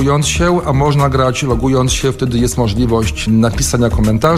logując się, a można grać logując się. Wtedy jest możliwość napisania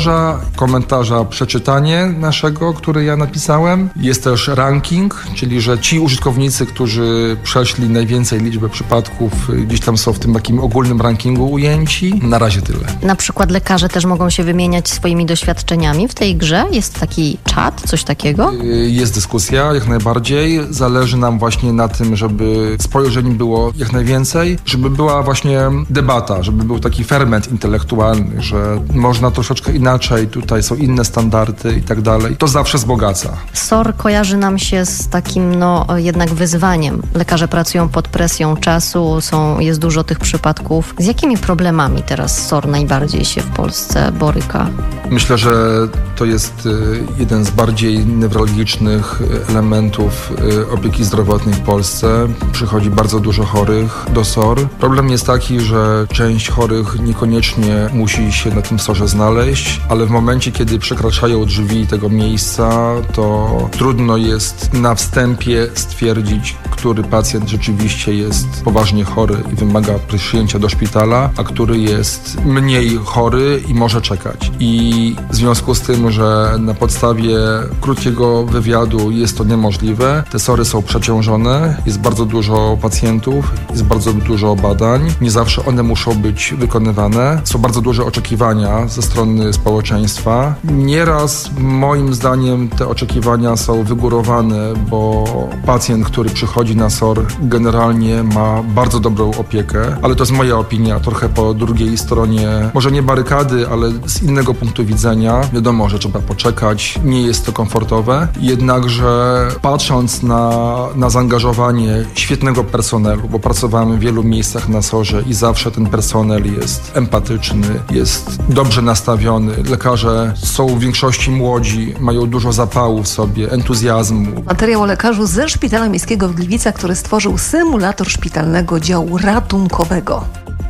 komentarza przeczytanie naszego, który ja napisałem. Jest też ranking, czyli że ci użytkownicy, którzy przeszli najwięcej liczbę przypadków, gdzieś tam są w tym takim ogólnym rankingu ujęci. Na razie tyle. Na przykład lekarze też mogą się wymieniać swoimi doświadczeniami w tej grze? Jest taki czat, coś takiego? Jest dyskusja, jak najbardziej. Zależy nam właśnie na tym, żeby spojrzeń było jak najwięcej, żeby była właśnie debata, żeby był taki ferment intelektualny, że można troszeczkę inaczej, tutaj są inne standardy i tak dalej. To zawsze wzbogaca. SOR kojarzy nam się z takim, jednak wyzwaniem. Lekarze pracują pod presją czasu, jest dużo tych przypadków. Z jakimi problemami teraz SOR najbardziej się w Polsce boryka? Myślę, że to jest jeden z bardziej newralgicznych elementów opieki zdrowotnej w Polsce. Przychodzi bardzo dużo chorych do SOR. Problem jest taki, że część chorych niekoniecznie musi się na tym SOR-ze znaleźć, ale w momencie, kiedy przekraczają drzwi tego miejsca, to trudno jest na wstępie stwierdzić, który pacjent rzeczywiście jest poważnie chory i wymaga przyjęcia do szpitala, a który jest mniej chory i może czekać. I w związku z tym, że na podstawie krótkiego wywiadu jest to niemożliwe, te SOR-y są przeciążone, jest bardzo dużo pacjentów, jest bardzo dużo badań, nie zawsze one muszą być wykonywane, są bardzo duże oczekiwania ze strony społeczeństwa. Nieraz moim zdaniem te oczekiwania są wygórowane, bo pacjent, który przychodzi na SOR, generalnie ma bardzo dobrą opiekę, ale to jest moja opinia, trochę po drugiej stronie, może nie barykady, ale z innego punktu widzenia. Wiadomo, że trzeba poczekać, nie jest to komfortowe, jednakże patrząc na zaangażowanie świetnego personelu, bo pracowałem w wielu miejscach na SOR-ze i zawsze ten personel jest empatyczny, jest dobrze nastawiony. Lekarze są w większości młodzi, mają dużo zapału w sobie, entuzjazmu. Materiał o lekarzu ze Szpitala Miejskiego w Gliwicach, który stworzył symulator szpitalnego działu ratunkowego.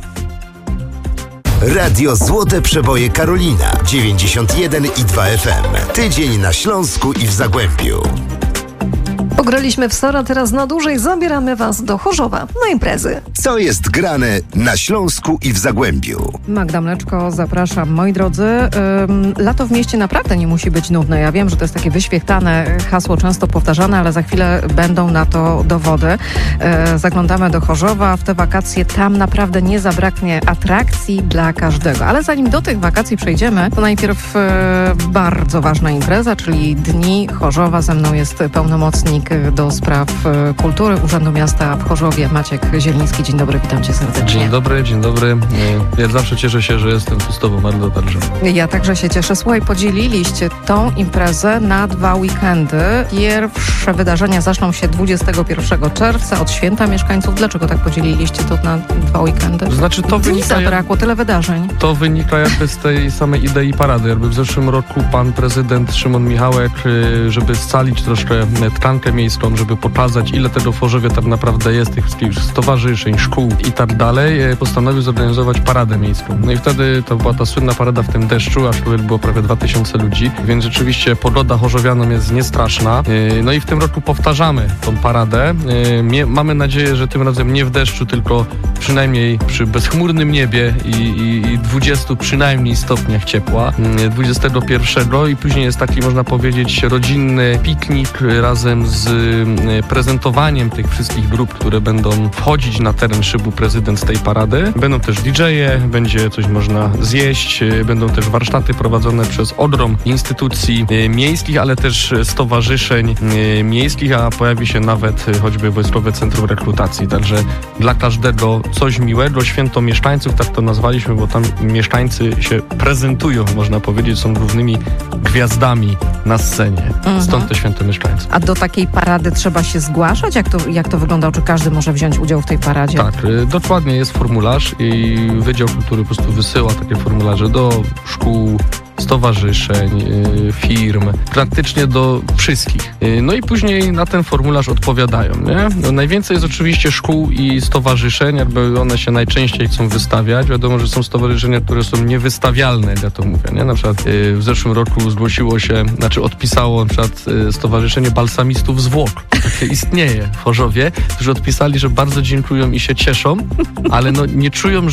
Radio Złote Przeboje Karolina 91,2 FM. Tydzień na Śląsku i w Zagłębiu. Pograliśmy w SOR, a teraz na dłużej zabieramy Was do Chorzowa na imprezy. Co jest grane na Śląsku i w Zagłębiu? Magda Mleczko, zapraszam. Moi drodzy, lato w mieście naprawdę nie musi być nudne. Ja wiem, że to jest takie wyświechtane hasło, często powtarzane, ale za chwilę będą na to dowody. Zaglądamy do Chorzowa. W te wakacje tam naprawdę nie zabraknie atrakcji dla każdego. Ale zanim do tych wakacji przejdziemy, to najpierw bardzo ważna impreza, czyli Dni Chorzowa. Ze mną jest pełnomocnik do spraw kultury Urzędu Miasta w Chorzowie, Maciek Zieliński. Dzień dobry, witam cię serdecznie. Dzień dobry. Ja zawsze cieszę się, że jestem tu z tobą, Magdo, także. Ja także się cieszę. Słuchaj, podzieliliście tą imprezę na 2 weekendy. Pierwsze wydarzenia zaczną się 21 czerwca od Święta Mieszkańców. Dlaczego tak podzieliliście to na 2 weekendy? Znaczy to wynika... zabrakło, tyle wydarzeń. To wynika jakby z tej samej idei parady. Jakby w zeszłym roku pan prezydent Szymon Michałek, żeby scalić troszkę tkankę miejską, żeby pokazać, ile tego w Chorzowie tak naprawdę jest, tych wszystkich stowarzyszeń, szkół i tak dalej, postanowił zorganizować paradę miejską. No i wtedy to była ta słynna parada w tym deszczu, aż było prawie 2000 ludzi, więc rzeczywiście pogoda chorzowianom jest niestraszna. No i w tym roku powtarzamy tą paradę. Mamy nadzieję, że tym razem nie w deszczu, tylko przynajmniej przy bezchmurnym niebie i 20 przynajmniej stopniach ciepła. 21 i później jest taki, można powiedzieć, rodzinny piknik razem z prezentowaniem tych wszystkich grup, które będą wchodzić na teren szybu prezydent z tej parady. Będą też DJ-e, będzie coś można zjeść, będą też warsztaty prowadzone przez ogrom instytucji miejskich, ale też stowarzyszeń miejskich, a pojawi się nawet choćby Wojskowe Centrum Rekrutacji. Także dla każdego coś miłego. Święto mieszkańców, tak to nazwaliśmy, bo tam mieszkańcy się prezentują, można powiedzieć, są głównymi gwiazdami na scenie. Stąd to święto mieszkańców. A do takiej parady trzeba się zgłaszać? Jak to wygląda? Czy każdy może wziąć udział w tej paradzie? Tak, dokładnie jest formularz i Wydział Kultury po prostu wysyła takie formularze do szkół, stowarzyszeń, firm, praktycznie do wszystkich. No i później na ten formularz odpowiadają, nie? No, najwięcej jest oczywiście szkół i stowarzyszeń, jakby one się najczęściej chcą wystawiać. Wiadomo, że są stowarzyszenia, które są niewystawialne, ja to mówię, nie? Na przykład w zeszłym roku odpisało na przykład Stowarzyszenie Balsamistów Zwłok. Takie istnieje w Chorzowie, którzy odpisali, że bardzo dziękują i się cieszą, ale no nie czują,